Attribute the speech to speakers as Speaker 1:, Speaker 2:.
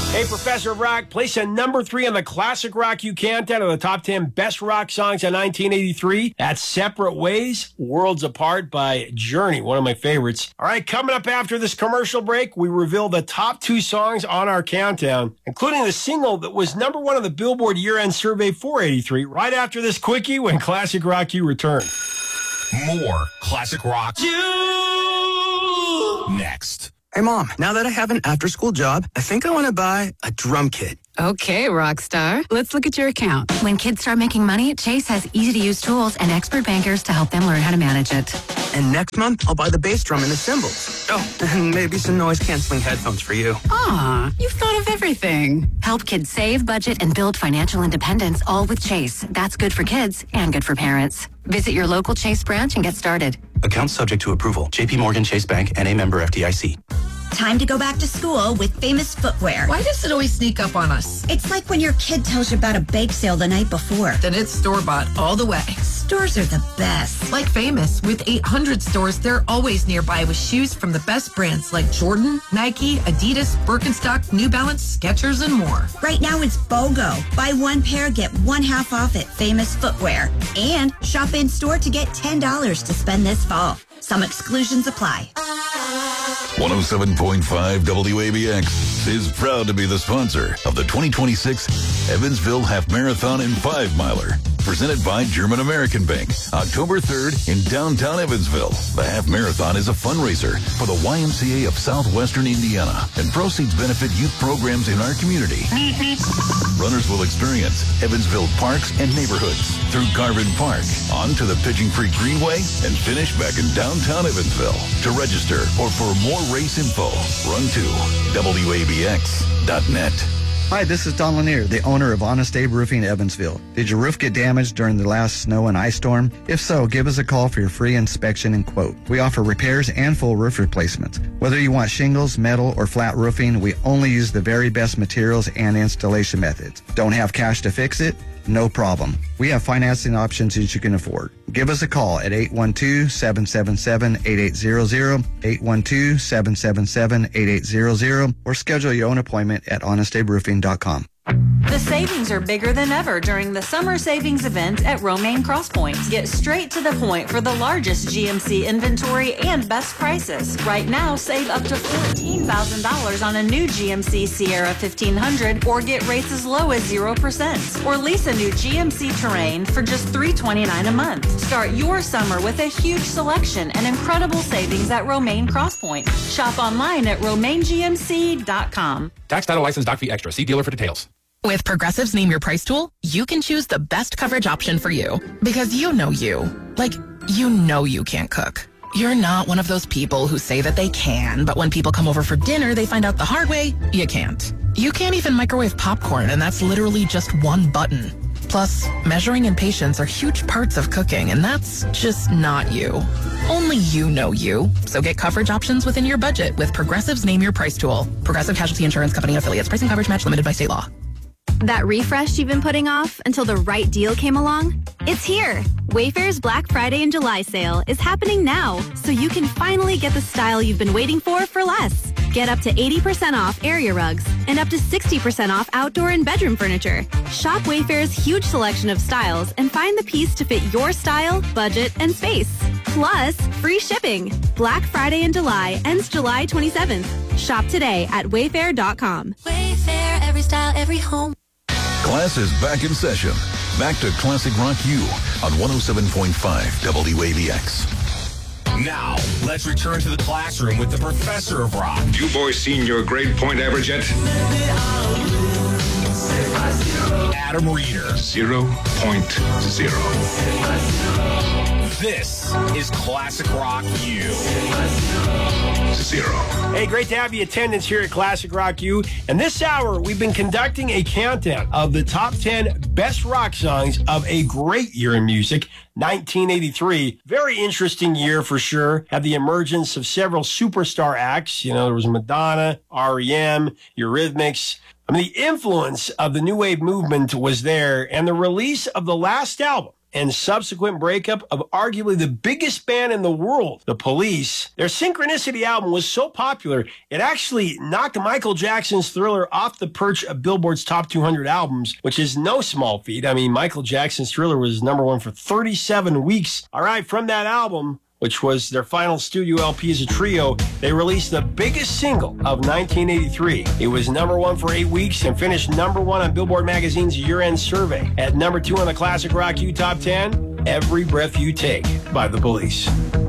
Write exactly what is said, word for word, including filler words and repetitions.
Speaker 1: Hey, Professor of Rock, place a number three on the Classic Rock You Countdown of the top ten best rock songs of nineteen eighty-three. That's Separate Ways, Worlds Apart by Journey, one of my favorites. All right, coming up after this commercial break, we reveal the top two songs on our countdown, including the single that was number one on the Billboard year-end survey for eighty-three, right after this quickie when Classic Rock You returns.
Speaker 2: More Classic Rock You next.
Speaker 3: Hey, Mom, now that I have an after-school job, I think I want to buy a drum kit.
Speaker 4: Okay, Rockstar. Let's look at your account.
Speaker 5: When kids start making money, Chase has easy-to-use tools and expert bankers to help them learn how to manage it.
Speaker 3: And next month, I'll buy the bass drum and the cymbals. Oh, and maybe some noise-canceling headphones for you.
Speaker 4: Aw, you've thought of everything.
Speaker 5: Help kids save, budget, and build financial independence, all with Chase. That's good for kids and good for parents. Visit your local Chase branch and get started.
Speaker 6: Account subject to approval. J P Morgan Chase Bank, N A member F D I C.
Speaker 7: Time to go back to school with Famous Footwear.
Speaker 8: Why does it always sneak up on us?
Speaker 7: It's like when your kid tells you about a bake sale the night before.
Speaker 8: Then it's store-bought all the way.
Speaker 7: Stores are the best.
Speaker 8: Like Famous, with eight hundred stores, they're always nearby with shoes from the best brands like Jordan, Nike, Adidas, Birkenstock, New Balance, Skechers, and more.
Speaker 7: Right now it's BOGO. Buy one pair, get one half off at Famous Footwear. And shop in store to get ten dollars to spend this fall. Some exclusions apply.
Speaker 9: one oh seven point five W A B X is proud to be the sponsor of the twenty twenty-six Evansville Half Marathon and Five Miler, presented by German American Bank, October third in downtown Evansville. The Half Marathon is a fundraiser for the Y M C A of Southwestern Indiana, and proceeds benefit youth programs in our community. Runners will experience Evansville parks and neighborhoods through Garvin Park, on to the Pigeon Creek Greenway, and finish back in downtown Evansville. To register or for more race info, run to W A B X dot net.
Speaker 10: Hi, this is Don Lanier, the owner of Honest Abe Roofing Evansville. Did your roof get damaged during the last snow and ice storm? If so, give us a call for your free inspection and quote. We offer repairs and full roof replacements. Whether you want shingles, metal, or flat roofing, we only use the very best materials and installation methods. Don't have cash to fix it? No problem. We have financing options that you can afford. Give us a call at eight one two, seven seven seven, eight eight zero zero, eight one two, seven seven seven, eight eight zero zero, or schedule your own appointment at honest abe roofing dot com.
Speaker 11: The savings are bigger than ever during the summer savings event at Romaine Crosspoint. Get straight to the point for the largest G M C inventory and best prices. Right now, save up to fourteen thousand dollars on a new G M C Sierra fifteen hundred, or get rates as low as zero percent. Or lease a new G M C Terrain for just three hundred twenty-nine dollars a month. Start your summer with a huge selection and incredible savings at Romaine Crosspoint. Shop online at romaine g m c dot com.
Speaker 2: Tax, title, license, doc fee extra. See dealer for details.
Speaker 12: With Progressive's Name Your Price tool, you can choose the best coverage option for you. Because you know you. Like, you know you can't cook. You're not one of those people who say that they can, but when people come over for dinner, they find out the hard way, you can't. You can't even microwave popcorn, and that's literally just one button. Plus, measuring and patience are huge parts of cooking, and that's just not you. Only you know you. So get coverage options within your budget with Progressive's Name Your Price tool. Progressive Casualty Insurance Company affiliates. Pricing coverage match limited by state law.
Speaker 13: That refresh you've been putting off until the right deal came along? It's here! Wayfair's Black Friday and July sale is happening now, so you can finally get the style you've been waiting for for less. Get up to eighty percent off area rugs and up to sixty percent off outdoor and bedroom furniture. Shop Wayfair's huge selection of styles and find the piece to fit your style, budget, and space. Plus, free shipping. Black Friday in July ends July twenty-seventh. Shop today at wayfair dot com.
Speaker 14: Wayfair, every style, every home.
Speaker 9: Class is back in session. Back to Classic Rock U on one oh seven point five W A B X.
Speaker 2: Now, let's return to the classroom with the Professor of Rock.
Speaker 15: You boys seen your grade point average yet?
Speaker 2: Adam Reeder.
Speaker 15: Zero point zero.
Speaker 2: This is Classic Rock U.
Speaker 15: Zero.
Speaker 1: Hey, great to have you attendance here at Classic Rock U. And this hour, we've been conducting a countdown of the top ten best rock songs of a great year in music, nineteen eighty-three. Very interesting year for sure. Had the emergence of several superstar acts. You know, there was Madonna, R E M, Eurythmics. I mean, the influence of the New Wave movement was there, and the release of the last album and subsequent breakup of arguably the biggest band in the world, The Police, their Synchronicity album was so popular, it actually knocked Michael Jackson's Thriller off the perch of Billboard's top two hundred albums, which is no small feat. I mean, Michael Jackson's Thriller was number one for thirty-seven weeks. All right, from that album, which was their final studio L P as a trio, they released the biggest single of nineteen eighty-three. It was number one for eight weeks and finished number one on Billboard Magazine's year-end survey. At number two on the Classic Rock U Top ten, Every Breath You Take by The Police.